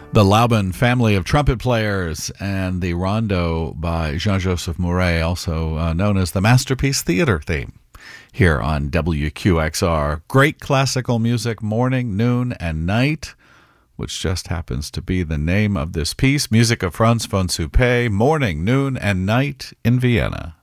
The Laubin family of trumpet players and the rondo by Jean-Joseph Mouret, also known as the Masterpiece Theater theme, here on WQXR. Great classical music, morning, noon, and night, which just happens to be the name of this piece. Music of Franz von Suppé, Morning, Noon, and Night in Vienna.